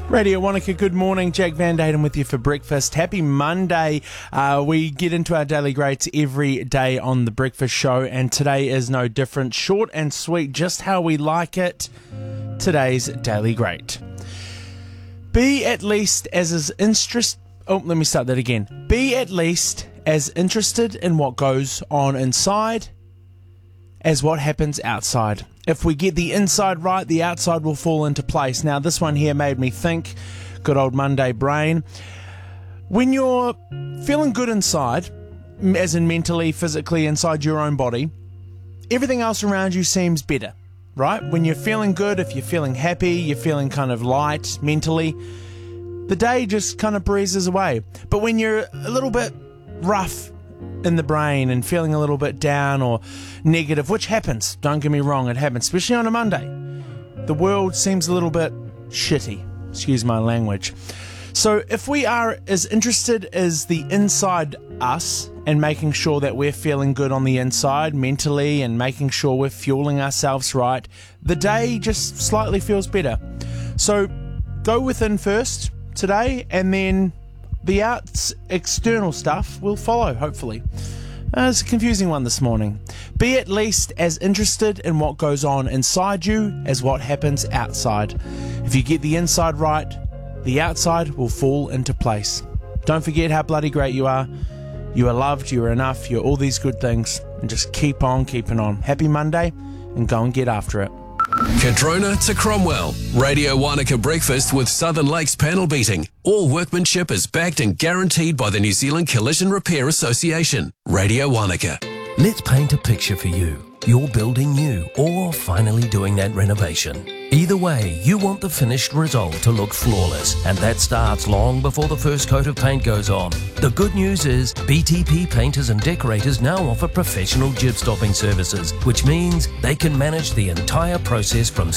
Radio Wanaka, good morning. Jack Van Daden with you for breakfast. Happy Monday. We get into our daily greats every day on the breakfast show, and today is no different. Short and sweet, just how we like it. Today's daily great. Be at least as interested. Let me start that again. Be at least as interested in what goes on inside as what happens outside. If we get the inside right, the outside will fall into place. Now, this one here made me think. Good old Monday brain. When you're feeling good inside, as in mentally, physically, inside your own body, everything else around you seems better, right? When you're feeling good, if you're feeling happy, you're feeling kind of light mentally, the day just kind of breezes away. But when you're a little bit rough in the brain and feeling a little bit down or negative, which happens, don't get me wrong, it happens, especially on a Monday, the world seems a little bit shitty, excuse my language. So if we are as interested as the inside us and making sure that we're feeling good on the inside mentally and making sure we're fueling ourselves right, the day just slightly feels better. So go within first today, and then the external stuff will follow, hopefully. It's a confusing one this morning. Be at least as interested in what goes on inside you as what happens outside. If you get the inside right, the outside will fall into place. Don't forget how bloody great you are. You are loved, you are enough, you're all these good things. And just keep on keeping on. Happy Monday, and go and get after it. Kadrona to Cromwell. Radio Wanaka Breakfast with Southern Lakes Panel Beating. All workmanship is backed and guaranteed by the New Zealand Collision Repair Association. Radio Wanaka. Let's paint a picture for you. You're building new or finally doing that renovation. Either way, you want the finished result to look flawless, and that starts long before the first coat of paint goes on. The good news is BTP Painters and Decorators now offer professional jib stopping services, which means they can manage the entire process from